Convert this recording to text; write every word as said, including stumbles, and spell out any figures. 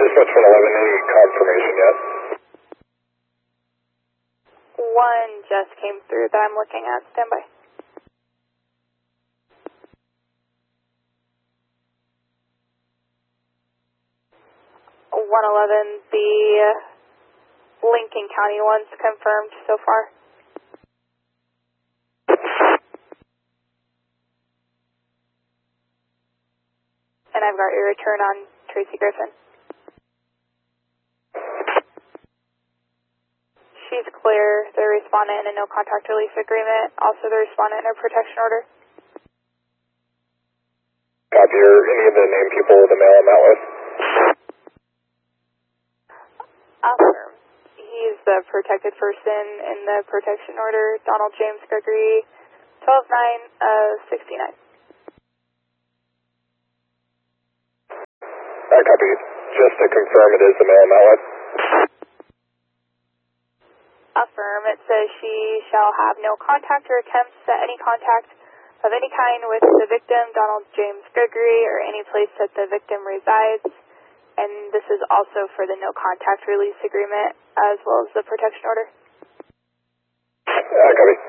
Dispatch one eleven, any confirmation yet? One just came through that I'm looking at. Stand by. one eleven, the Lincoln County one's confirmed so far. And I've got your return on Tracy Griffin. She's clear. The respondent in a no contact release agreement. Also the respondent in a protection order. Copy. Are any of the named people the male on that list? Affirm. He's the protected person in the protection order. Donald James Gregory, twelve nine sixty-nine. I copy. Just to confirm, it is the male on that list? Affirm. It says she shall have no contact or attempts at any contact of any kind with the victim, Donald James Gregory, or any place that the victim resides. And this is also for the no contact release agreement as well as the protection order. I copy.